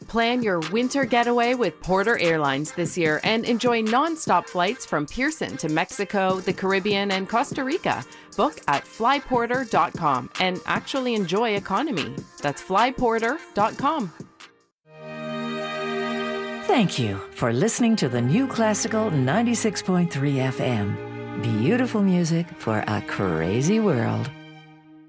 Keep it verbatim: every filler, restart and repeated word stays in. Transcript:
Plan your winter getaway with Porter Airlines this year and enjoy non-stop flights from Pearson to Mexico, the Caribbean, and Costa Rica. Book at fly porter dot com and actually enjoy economy. That's fly porter dot com. Thank you for listening to the New Classical ninety-six point three F M. Beautiful music for a crazy world.